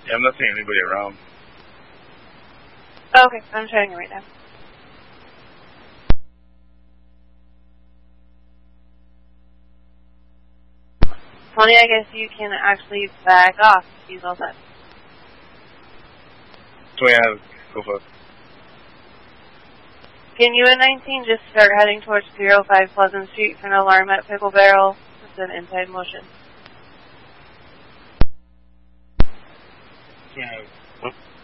Yeah, I'm not seeing anybody around. Oh, okay, I'm trying it right now. Tony, I guess you can actually back off. He's all set. So yeah, go for it. Can you at 19 just start heading towards 305 Pleasant Street for an alarm at Pickle Barrel? It's an inside motion. Yeah.